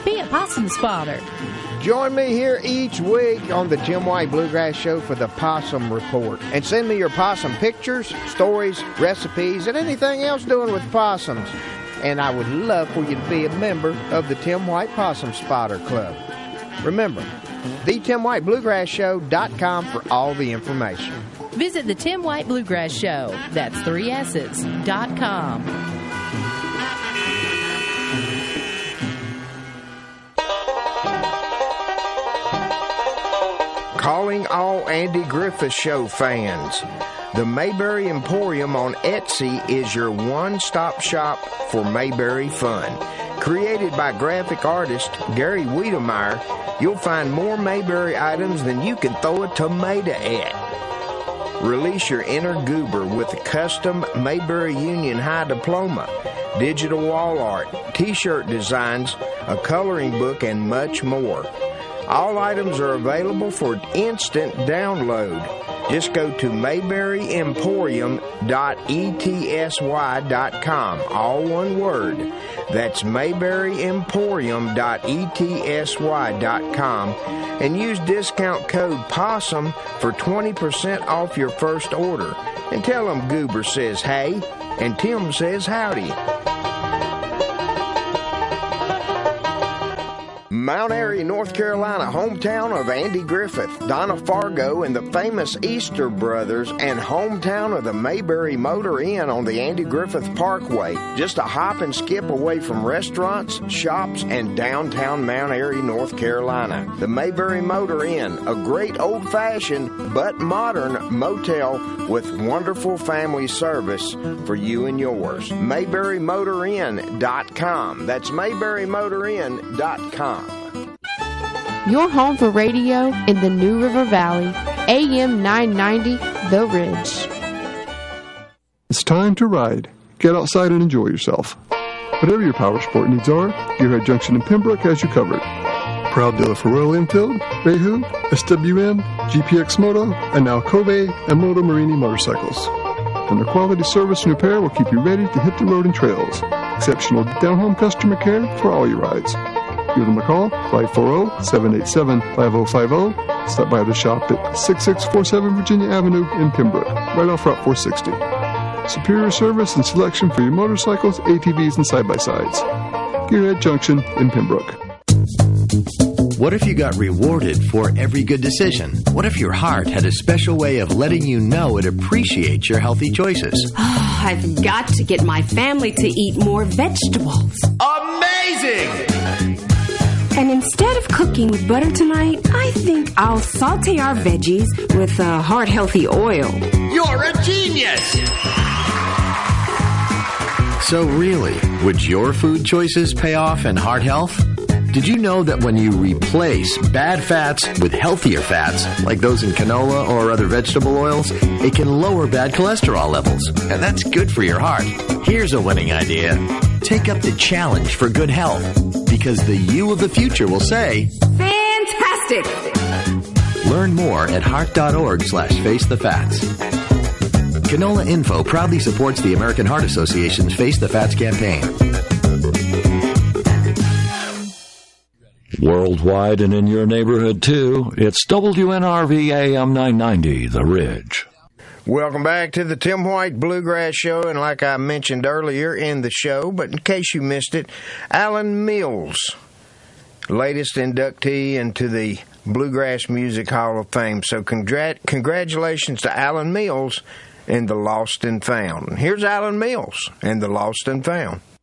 Be a possum spotter. Join me here each week on the Tim White Bluegrass Show for the Possum Report. And send me your possum pictures, stories, recipes, and anything else doing with possums. And I would love for you to be a member of the Tim White Possum Spotter Club. Remember, thetimwhitebluegrassshow.com for all the information. Visit the Tim White Bluegrass Show. That's 3 S's.com. Calling all Andy Griffith Show fans. The Mayberry Emporium on Etsy is your one-stop shop for Mayberry fun. Created by graphic artist Gary Wiedemeyer, you'll find more Mayberry items than you can throw a tomato at. Release your inner goober with a custom Mayberry Union High diploma, digital wall art, t-shirt designs, a coloring book, and much more. All items are available for instant download. Just go to mayberryemporium.etsy.com. All one word. That's mayberryemporium.etsy.com. And use discount code POSSUM for 20% off your first order. And tell them Goober says hey, and Tim says howdy. Mount Airy, North Carolina, hometown of Andy Griffith, Donna Fargo, and the famous Easter Brothers, and hometown of the Mayberry Motor Inn on the Andy Griffith Parkway. Just a hop and skip away from restaurants, shops, and downtown Mount Airy, North Carolina. The Mayberry Motor Inn, a great old-fashioned but modern motel with wonderful family service for you and yours. MayberryMotorInn.com. That's MayberryMotorInn.com. Your home for radio in the New River Valley, AM 990, The Ridge. It's time to ride. Get outside and enjoy yourself. Whatever your power sport needs are, Gearhead Junction in Pembroke has you covered. Proud dealer for Royal Enfield, Behu, SWM, GPX Moto, and now Kobe and Moto Marini motorcycles. And their quality service and repair will keep you ready to hit the road and trails. Exceptional down-home customer care for all your rides. Give them a call, 540-787-5050. Stop by the shop at 6647 Virginia Avenue in Pembroke, right off Route 460. Superior service and selection for your motorcycles, ATVs, and side-by-sides. Gearhead Junction in Pembroke. What if you got rewarded for every good decision? What if your heart had a special way of letting you know it appreciates your healthy choices? Oh, I've got to get my family to eat more vegetables. Amazing! And instead of cooking with butter tonight, I think I'll saute our veggies with heart-healthy oil. You're a genius! So really, would your food choices pay off in heart health? Did you know that when you replace bad fats with healthier fats, like those in canola or other vegetable oils, it can lower bad cholesterol levels, and that's good for your heart. Here's a winning idea. Take up the challenge for good health, because the you of the future will say, Fantastic! Learn more at heart.org/facethefats. Canola Info proudly supports the American Heart Association's Face the Fats campaign. Worldwide and in your neighborhood, too, it's WNRV AM 990, The Ridge. Welcome back to the Tim White Bluegrass Show, and like I mentioned earlier in the show, but in case you missed it, Alan Mills, latest inductee into the Bluegrass Music Hall of Fame. So congratulations to Alan Mills and the Lost and Found. Here's Alan Mills and the Lost and Found.